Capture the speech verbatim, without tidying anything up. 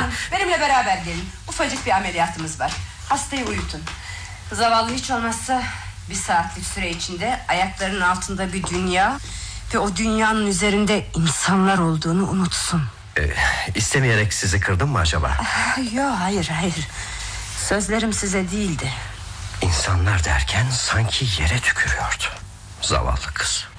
Hanım, benimle beraber gelin. Ufacık bir ameliyatımız var. Hastayı uyutun. Zavallı hiç olmazsa bir saatlik süre içinde ayaklarının altında bir dünya ve o dünyanın üzerinde insanlar olduğunu unutsun. Ee, istemeyerek sizi kırdım mı acaba? Yok, hayır hayır. Sözlerim size değildi. İnsanlar derken sanki yere tükürüyordu. Zavallı kız.